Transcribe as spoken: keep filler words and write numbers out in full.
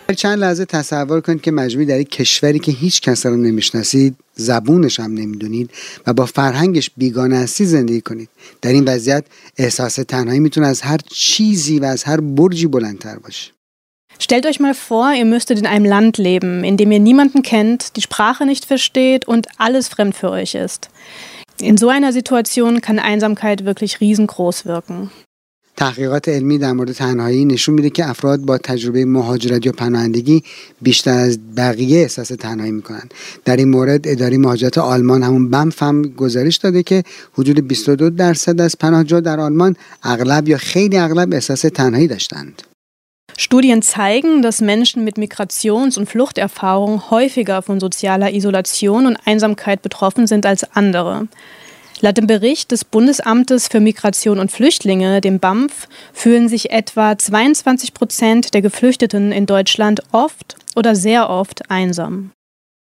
چند لحظه تصور کنید که مجبوری در یک کشوری که هیچ کس رو نمیشناسید، زبونش هم نمیدونید و با فرهنگش بیگانه هستی زندگی کنید. در این وضعیت احساس تنهایی میتونه از هر چیزی و از هر برجی بلندتر باشه. Stellt euch mal vor, ihr müsstet in einem Land leben, in dem ihr niemanden kennt, die Sprache nicht versteht und alles fremd für euch ist. In so einer Situation kann Einsamkeit wirklich riesengroß wirken. تحقیقات علمی در مورد تنهایی نشون میده که افراد با تجربه مهاجرت یا پناهندگی بیشتر از بقیه احساس تنهایی میکنن. در این مورد اداره مهاجرت آلمان همون بمف هم گزارش داده که حدود بیست و دو درصد از پناهجویان در آلمان اغلب یا خیلی اغلب احساس تنهایی داشتند. Studien zeigen, dass Menschen mit Migrations- und Fluchterfahrung häufiger von sozialer Isolation und Einsamkeit betroffen sind als andere. Laut dem Bericht des Bundesamtes für Migration und Flüchtlinge, dem BAMF, fühlen sich etwa zweiundzwanzig Prozent der Geflüchteten in Deutschland oft oder sehr oft einsam.